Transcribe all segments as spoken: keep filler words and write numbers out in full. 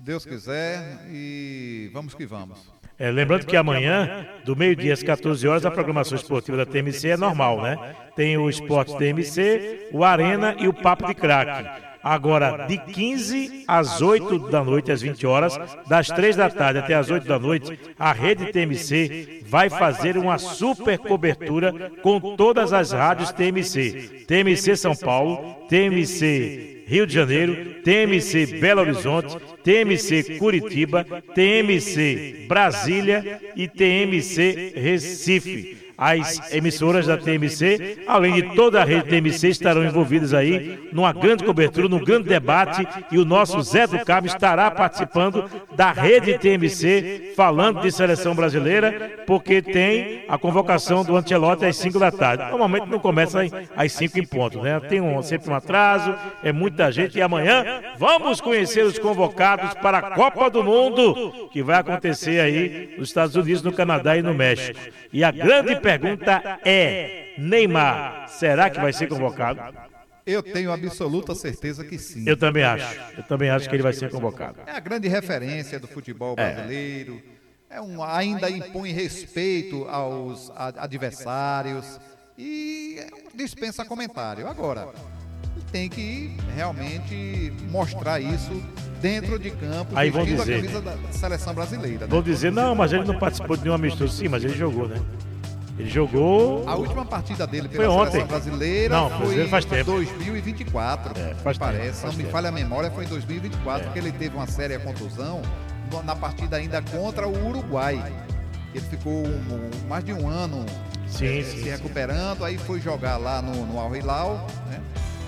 Deus quiser, e vamos que vamos. É, lembrando que amanhã, do meio-dia às quatorze horas, a programação esportiva da T M C é normal, né? Tem o Esporte T M C, o Arena e o Papo de Craque. Agora, de quinze às oito da noite, às vinte horas, das três da tarde até às oito da noite, a Rede T M C vai fazer uma super cobertura com todas as rádios T M C. T M C São Paulo, T M C Rio de Janeiro, T M C Belo Horizonte, T M C Curitiba, T M C Brasília e T M C Recife. As emissoras da T M C, além de toda a rede T M C, estarão envolvidas aí numa grande cobertura, num grande debate, e o nosso Zé do Cabo estará participando da rede T M C, falando de seleção brasileira, porque tem a convocação do Ancelotti às cinco da tarde. Normalmente não começa às cinco em ponto, né? Tem um, sempre um atraso, é muita gente, e amanhã vamos conhecer os convocados para a Copa do Mundo, que vai acontecer aí nos Estados Unidos, no Canadá e no México. E a grande pergunta é: Neymar, será que vai ser convocado? Eu tenho absoluta certeza que sim. Eu também acho. Eu também acho que ele vai ser convocado. É a grande referência do futebol brasileiro. É, é um, ainda impõe respeito aos adversários e dispensa comentário. Agora, tem que realmente mostrar isso dentro de campo, aí vão dizer, a camisa da seleção brasileira. Vão né? dizer, não, mas ele não participou de nenhum amistoso. Sim, mas ele jogou, né? Ele jogou... A última partida dele pela foi ontem. seleção brasileira não, foi faz tempo. em dois mil e vinte e quatro, é, faz parece. Tempo, faz não me tempo. falha a memória, foi em dois mil e vinte e quatro, é. que ele teve uma séria contusão na partida ainda contra o Uruguai. Ele ficou um, mais de um ano sim, é, sim, se recuperando, sim. Aí foi jogar lá no, no Al Hilal, né?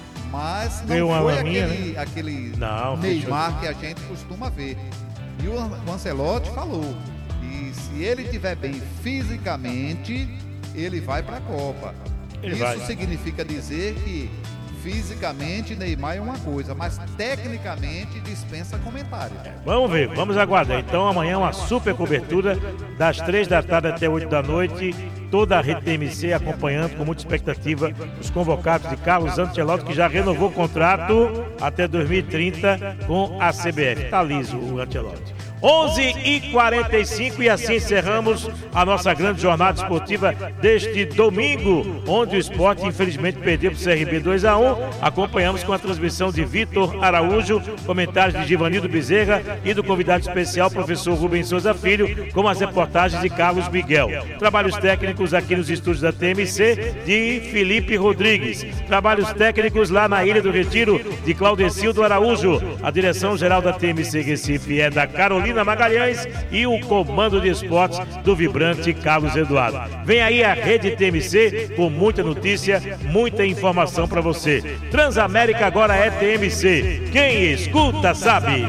Mas não Deu foi laminha, aquele, né? aquele não, Neymar que a gente costuma ver. E o, o Ancelotti falou que se ele estiver bem fisicamente, ele vai para a Copa. Ele Isso vai. significa dizer que fisicamente Neymar é uma coisa, mas tecnicamente dispensa comentário. É, vamos ver, vamos aguardar. Então amanhã uma super cobertura das três da tarde até oito da noite. Toda a rede T M C acompanhando com muita expectativa os convocados de Carlos Ancelotti, que já renovou o contrato até dois mil e trinta com a C B F. Tá liso o Ancelotti. onze e quarenta e cinco e assim encerramos a nossa grande jornada esportiva deste domingo, onde o Sport infelizmente perdeu para o C R B dois a um. Acompanhamos com a transmissão de Vitor Araújo, comentários de Givanildo Bezerra e do convidado especial, professor Rubens Souza Filho, com as reportagens de Carlos Miguel. Trabalhos técnicos aqui nos estúdios da T M C de Felipe Rodrigues. Trabalhos técnicos lá na Ilha do Retiro de Claudecildo Araújo. A direção-geral da T M C Recife é da Carolina Magalhães e o comando de esportes do vibrante Carlos Eduardo. Vem aí a rede T M C com muita notícia, muita informação para você. Transamérica agora é T M C. Quem escuta sabe.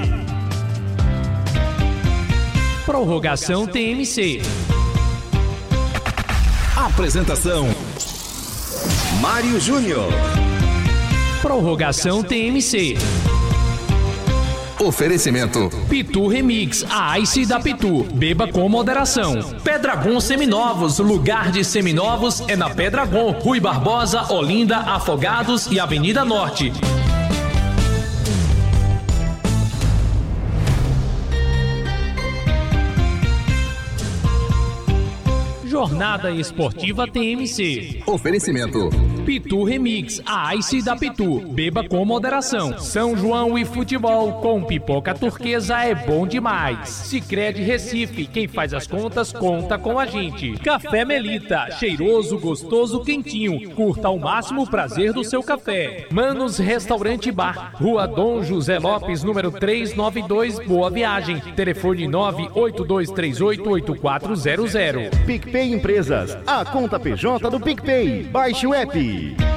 Prorrogação T M C. Apresentação: Mário Júnior. Prorrogação T M C. Oferecimento: Pitu Remix, a Ice da Pitu. Beba com moderação. Pedragon Seminovos, lugar de seminovos é na Pedragon. Rui Barbosa, Olinda, Afogados e Avenida Norte. Jornada Esportiva T M C. Oferecimento: Pitu Remix, a Ice da Pitu. Beba com moderação. São João e futebol com pipoca turquesa é bom demais. Sicredi Recife, quem faz as contas conta com a gente. Café Melita, cheiroso, gostoso, quentinho. Curta ao máximo o prazer do seu café. Manos Restaurante Bar, Rua Dom José Lopes, número trezentos e noventa e dois, Boa Viagem. Telefone nove oito dois três oito oito quatro zero zero. PicPay Empresas, a conta P J do PicPay. Baixe o app.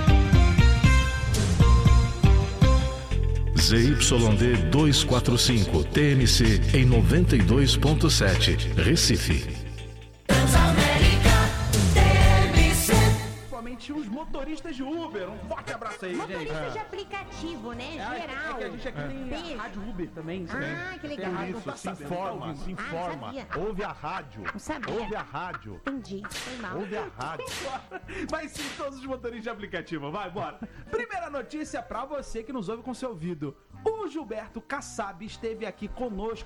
Z Y D duzentos e quarenta e cinco, T M C em noventa e dois ponto sete, Recife. Os motoristas de Uber, um forte abraço aí, motoristas gente. Motoristas de aplicativo, né? É, Geral. É que a gente aqui tem Beijo. a Rádio Uber também. Ah, que legal. Tem isso, tá se informa, ah, se informa. Sabia. Ouve a rádio. Não sabia. Ouve a rádio. Entendi, foi mal. Ouve a rádio. Vai sim, todos os motoristas de aplicativo. Vai, bora. Primeira notícia pra você que nos ouve com seu ouvido. O Gilberto Kassab esteve aqui conosco